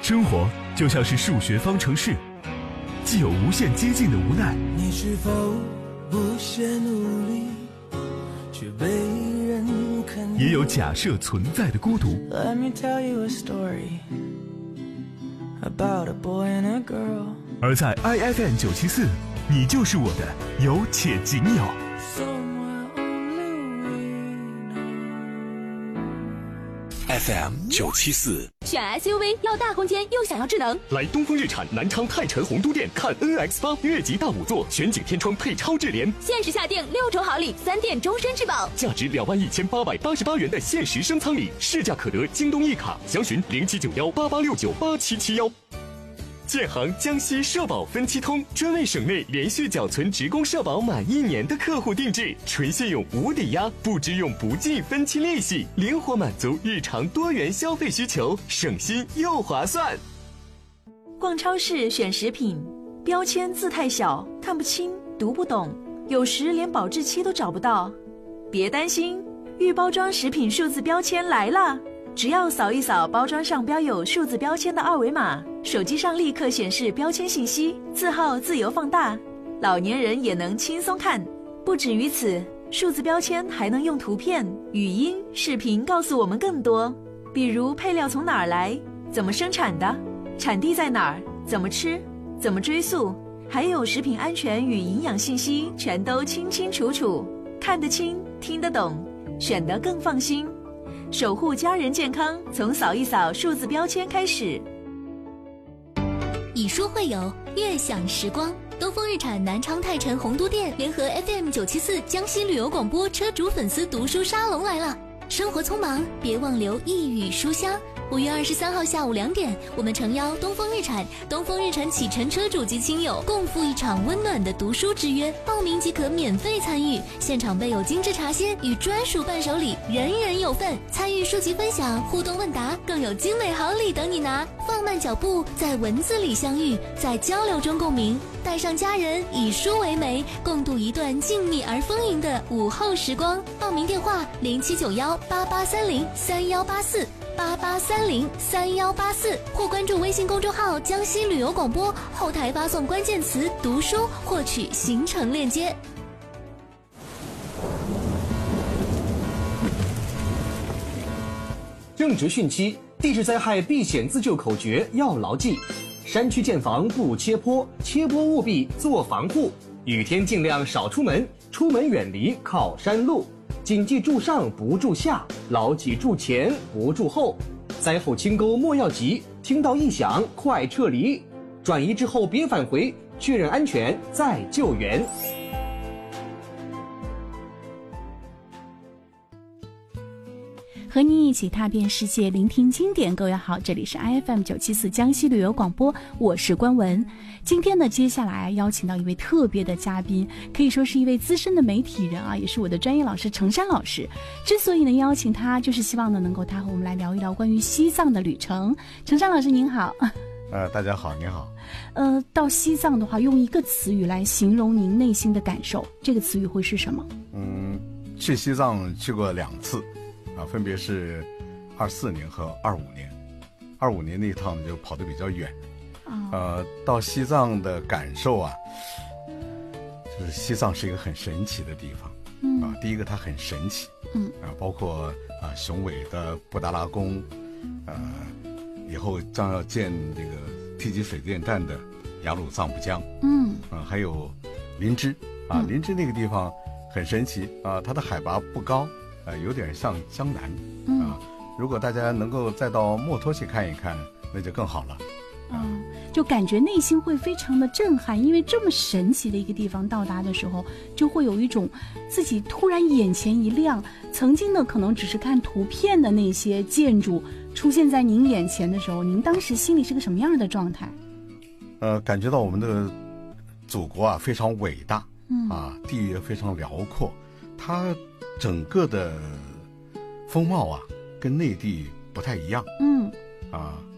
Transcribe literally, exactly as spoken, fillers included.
生活就像是数学方程式，既有无限接近的无奈， 你是否不懈努力，却被人肯定， 也有假设存在的孤独。 Let me tell you a story about a boy and a girl。 而在 I F M 九七四，你就是我的有且仅有。 F M 九七四， 选 S U V 要大空间又想要智能， 来东风日产南昌泰辰鸿都店看 N X 八越级大五座，全景天窗配超智联， 限时下定六重好礼，三电终身质保， 价值两万一千八百八十八元的限时升舱礼，市价可得京东一卡，详询零七九幺八八六九八七七幺。建行江西社保分期通，专为省内连续缴存职工社保满一年的客户定制，纯信用无抵押，不支用不计分期利息，灵活满足日常多元消费需求，省心又划算。 逛超市选食品，标签字太小，看不清，读不懂，有时连保质期都找不到。别担心，预包装食品数字标签来了，只要扫一扫包装上标有数字标签的二维码，手机上立刻显示标签信息，字号自由放大，老年人也能轻松看。不止于此，数字标签还能用图片、语音、视频告诉我们更多，比如配料从哪儿来，怎么生产的，产地在哪儿，怎么吃，怎么追溯，还有食品安全与营养信息，全都清清楚楚，看得清，听得懂，选得更放心。守护家人健康，从扫一扫数字标签开始。 以书会友，悦享时光。东风日产南昌泰辰鸿都店联合 F M 九七四江西旅游广播车主粉丝读书沙龙来了。生活匆忙，别忘留一语书香。五月二十三号下午两点，我们诚邀东风日产、东风日产启辰车主及亲友共赴一场温暖的读书之约，报名即可免费参与。现场备有精致茶歇与专属伴手礼，人人有份。参与书籍分享、互动问答，更有精美好礼等你拿。放慢脚步，在文字里相遇，在交流中共鸣。带上家人，以书为媒，共度一段静谧而丰盈的午后时光。报名电话零七九幺八八三零三幺八四。八八三零三幺八四，或关注微信公众号江西旅游广播，后台发送关键词读书获取行程链接。 正值汛期，地质灾害避险自救口诀要牢记：山区建房不切坡，切坡务必做防护。雨天尽量少出门，出门远离靠山路。谨记住上不住下，牢记住前不住后。灾后清沟莫要急，听到异响快撤离。转移之后别返回，确认安全再救援。 和你一起踏遍世界，聆听经典。各位好，这里是 I F M 九七四江西旅游广播，我是关文。今天呢，接下来邀请到一位特别的嘉宾，可以说是一位资深的媒体人啊，也是我的专业老师程山老师。之所以能邀请他，就是希望呢能够他和我们来聊一聊关于西藏的旅程。程山老师您好。 呃，大家好，您好。 呃，到西藏的话，用一个词语来形容您内心的感受，这个词语会是什么？ 嗯，去西藏去过两次。啊，分别是二四年和二五年。二五年那一趟就跑得比较远。哦、呃，到西藏的感受啊，就是西藏是一个很神奇的地方。嗯啊，第一个它很神奇。嗯啊，包括啊雄伟的布达拉宫，呃，以后将要建这个梯级水电站的雅鲁藏布江。嗯啊，还有林芝啊，嗯、林芝那个地方很神奇啊，它的海拔不高。呃，有点像江南、嗯、啊。如果大家能够再到墨脱去看一看，那就更好了。 嗯，就感觉内心会非常的震撼，因为这么神奇的一个地方到达的时候，就会有一种自己突然眼前一亮，曾经呢可能只是看图片的那些建筑出现在您眼前的时候，您当时心里是个什么样的状态？ 呃，感觉到我们的祖国啊非常伟大，嗯啊，地域非常辽阔，它整个的风貌啊，跟内地不太一样。嗯，啊，